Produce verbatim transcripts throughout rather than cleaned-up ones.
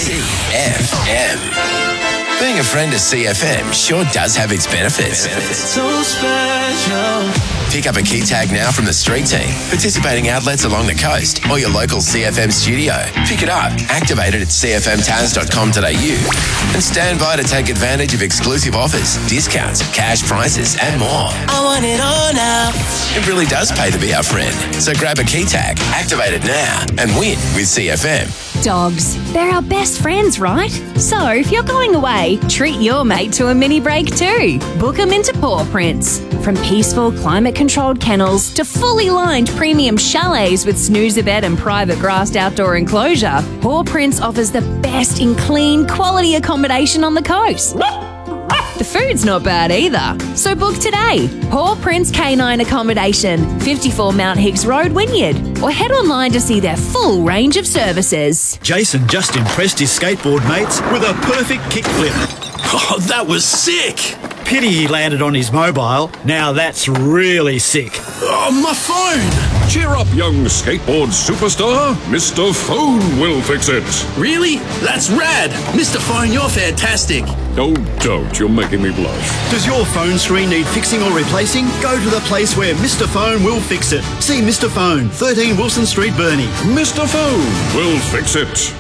C F M. Being a friend of C F M sure does have its benefits. So special. Pick up a key tag now from the street team, participating outlets along the coast, or your local C F M studio. Pick it up, activate it at c f m taz dot com dot a u, and stand by to take advantage of exclusive offers, discounts, cash prizes, and more. I want it all now. It really does pay to be our friend. So grab a key tag, activate it now, and win with C F M. Dogs. They're our best friends, right? So if you're going away, treat your mate to a mini break too. Book them into Paw Prints. From peaceful, climate-controlled kennels to fully lined premium chalets with snoozer bed and private grassed outdoor enclosure, Paw Prints offers the best in clean, quality accommodation on the coast. The food's not bad either. So book today. Paw Prints Canine Accommodation, fifty-four Mount Higgs Road, Wynyard. Or head online to see their full range of services. Jason just impressed his skateboard mates with a perfect kickflip. Oh, that was sick. Pity he landed on his mobile. Now that's really sick. Oh, my phone. Cheer up, young skateboard superstar. Mister Phone will fix it. Really? That's rad. Mister Phone, you're fantastic. Oh, don't. You're making me blush. Does your phone screen need fixing or replacing? Go to the place where Mister Phone will fix it. See Mister Phone, thirteen Wilson Street, Burnie. Mister Phone will fix it.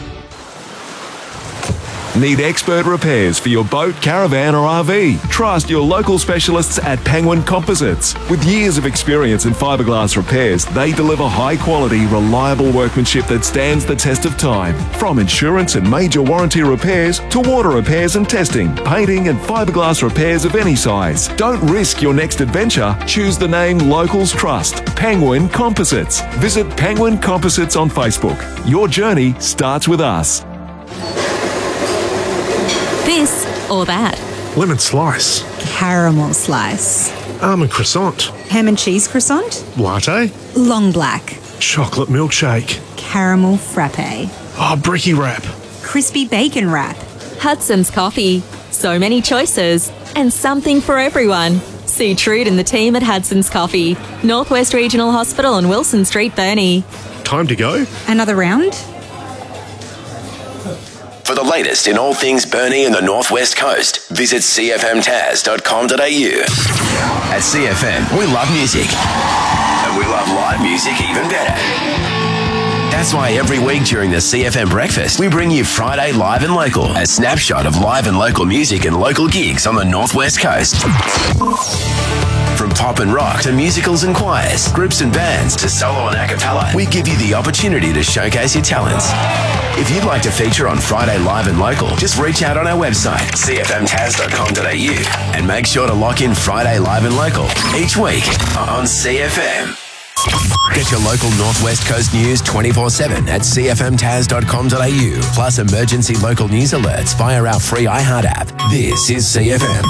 Need expert repairs for your boat, caravan or R V? Trust your local specialists at Penguin Composites. With years of experience in fiberglass repairs, they deliver high quality, reliable workmanship that stands the test of time. From insurance and major warranty repairs to water repairs and testing, painting and fiberglass repairs of any size. Don't risk your next adventure. Choose the name locals trust. Penguin Composites. Visit Penguin Composites on Facebook. Your journey starts with us. This or that. Lemon slice. Caramel slice. Almond croissant. Ham and cheese croissant. Latte. Long black. Chocolate milkshake. Caramel frappe. Oh, bricky wrap. Crispy bacon wrap. Hudson's Coffee. So many choices and something for everyone. See Trude and the team at Hudson's Coffee. Northwest Regional Hospital on Wilson Street, Burnie. Time to go? Another round? For the latest in all things Burnie and the Northwest Coast, visit c f m taz dot com dot a u. At C F M, we love music. And we love live music even better. That's why every week during the C F M Breakfast, we bring you Friday Live and Local, a snapshot of live and local music and local gigs on the Northwest Coast. From pop and rock to musicals and choirs, groups and bands to solo and a cappella, we give you the opportunity to showcase your talents. If you'd like to feature on Friday Live and Local, just reach out on our website, c f m taz dot com dot a u, and make sure to lock in Friday Live and Local each week on C F M. Get your local Northwest Coast news twenty-four seven at c f m taz dot com dot a u, plus emergency local news alerts via our free iHeart app. This is C F M.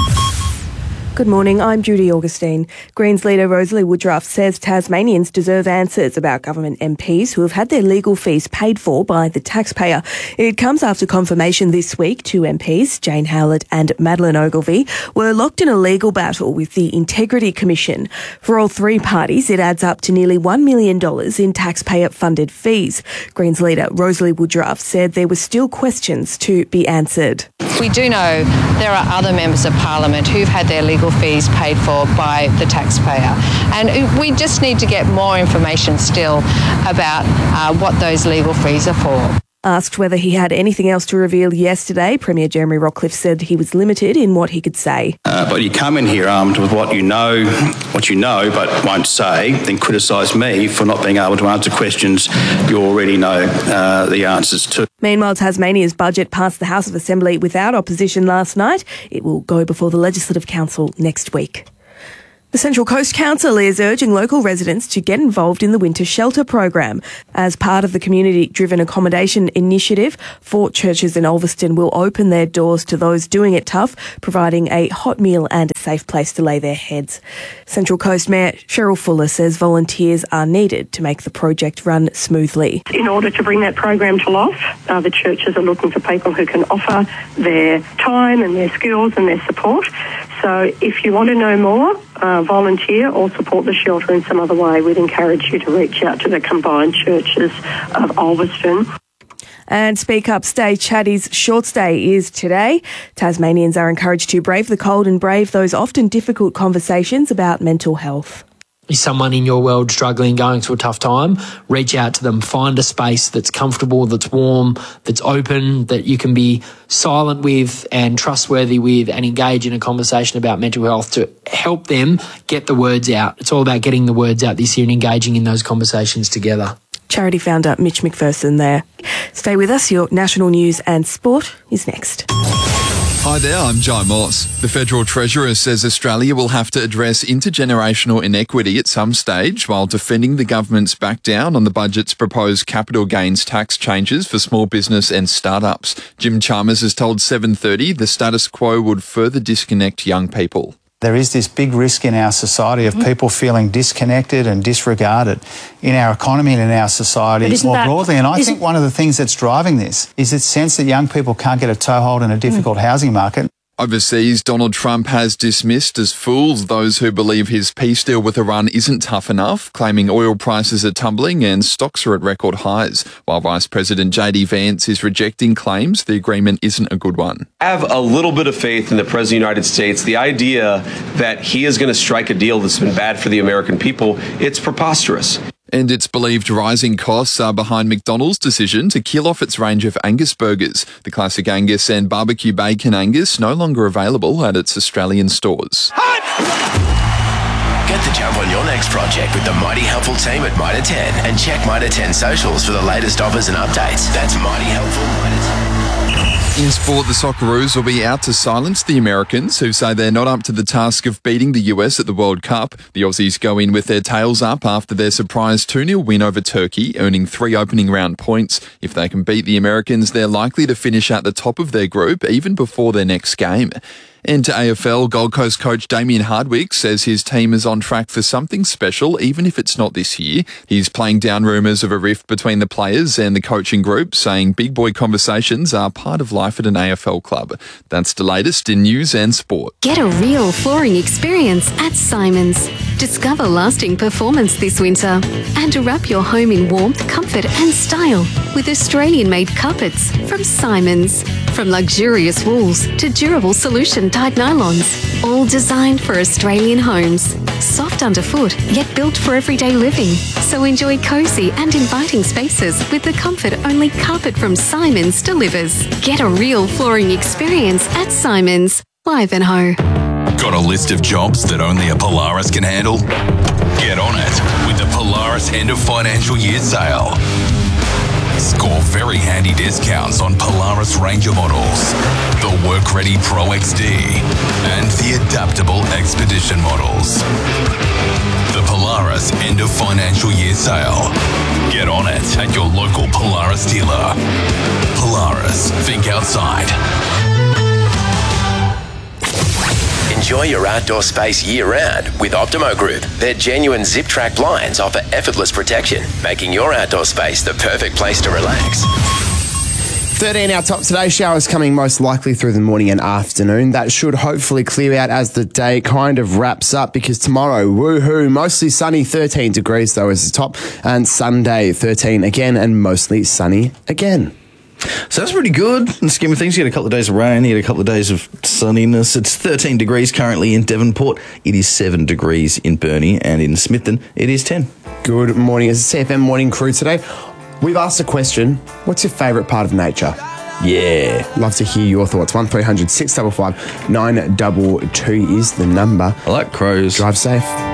Good morning, I'm Judy Augustine. Greens leader Rosalie Woodruff says Tasmanians deserve answers about government M Ps who have had their legal fees paid for by the taxpayer. It comes after confirmation this week two M Ps, Jane Howlett and Madeleine Ogilvie, were locked in a legal battle with the Integrity Commission. For all three parties, it adds up to nearly one million dollars in taxpayer-funded fees. Greens leader Rosalie Woodruff said there were still questions to be answered. We do know there are other members of Parliament who've had their legal fees paid for by the taxpayer, and we just need to get more information still about uh, what those legal fees are for. Asked whether he had anything else to reveal yesterday, Premier Jeremy Rockcliffe said he was limited in what he could say. Uh, but you come in here armed with what you know, what you know but won't say, then criticise me for not being able to answer questions you already know uh, the answers to. Meanwhile, Tasmania's budget passed the House of Assembly without opposition last night. It will go before the Legislative Council next week. The Central Coast Council is urging local residents to get involved in the winter shelter program. As part of the community-driven accommodation initiative, four churches in Ulverston will open their doors to those doing it tough, providing a hot meal and a safe place to lay their heads. Central Coast Mayor Cheryl Fuller says volunteers are needed to make the project run smoothly. In order to bring that program to life, uh, the churches are looking for people who can offer their time and their skills and their support. So if you want to know more, uh, volunteer or support the shelter in some other way, we'd encourage you to reach out to the combined churches of Ulverston. And Speak Up Stay Chatty's Shorts Day is today. Tasmanians are encouraged to brave the cold and brave those often difficult conversations about mental health. Is someone in your world struggling, going through a tough time, reach out to them, find a space that's comfortable, that's warm, that's open, that you can be silent with and trustworthy with, and engage in a conversation about mental health to help them get the words out. It's all about getting the words out this year and engaging in those conversations together. Charity founder Mitch McPherson there. Stay with us. Your national news and sport is next. Hi there, I'm Jai Moss. The Federal Treasurer says Australia will have to address intergenerational inequity at some stage while defending the government's back down on the budget's proposed capital gains tax changes for small business and startups. Jim Chalmers has told seven thirty the status quo would further disconnect young people. There is this big risk in our society of people feeling disconnected and disregarded in our economy and in our society more that, broadly. And I think one of the things that's driving this is this sense that young people can't get a toehold in a difficult mm. housing market. Overseas, Donald Trump has dismissed as fools those who believe his peace deal with Iran isn't tough enough, claiming oil prices are tumbling and stocks are at record highs, while Vice President J D Vance is rejecting claims the agreement isn't a good one. I have a little bit of faith in the President of the United States. The idea that he is going to strike a deal that's been bad for the American people, it's preposterous. And it's believed rising costs are behind McDonald's decision to kill off its range of Angus burgers. The classic Angus and barbecue bacon Angus no longer available at its Australian stores. Get the jump on your next project with the Mighty Helpful team at Mitre ten and check Mitre ten socials for the latest offers and updates. That's Mighty Helpful Mitre ten. In sport, the Socceroos will be out to silence the Americans, who say they're not up to the task of beating the U S at the World Cup. The Aussies go in with their tails up after their surprise two nil win over Turkey, earning three opening round points. If they can beat the Americans, they're likely to finish at the top of their group even before their next game. And to A F L, Gold Coast coach Damien Hardwick says his team is on track for something special, even if it's not this year. He's playing down rumours of a rift between the players and the coaching group, saying big boy conversations are part of life at an A F L club. That's the latest in news and sport. Get a real flooring experience at Simons. Discover lasting performance this winter and wrap your home in warmth, comfort and style with Australian-made carpets from Simons. From luxurious wools to durable solution-dyed nylons, all designed for Australian homes. Soft underfoot, yet built for everyday living. So enjoy cosy and inviting spaces with the comfort only carpet from Simons delivers. Get a real flooring experience at Simons. Ivanhoe. Got a list of jobs that only a Polaris can handle? Get on it with the Polaris End of Financial Year Sale. Score very handy discounts on Polaris Ranger models, the Work-Ready Pro X D, and the Adaptable Expedition models. The Polaris End of Financial Year Sale. Get on it at your local Polaris dealer. Polaris, think outside. Enjoy your outdoor space year-round with Optimo Group. Their genuine zip-track blinds offer effortless protection, making your outdoor space the perfect place to relax. thirteen our top today. Showers coming most likely through the morning and afternoon. That should hopefully clear out as the day kind of wraps up, because tomorrow, woohoo, mostly sunny, thirteen degrees though is the top, and Sunday, thirteen again and mostly sunny again. So that's pretty good in the scheme of things. You get a couple of days of rain, you get a couple of days of sunniness. It's thirteen degrees currently in Devonport. It is seven degrees in Burnie, and in Smithton it is ten. Good morning. It's the C F M Morning Crew today. We've asked a question. What's your favourite part of nature? Yeah. Love to hear your thoughts. one three hundred six five five nine two two is the number. I like crows. Drive safe.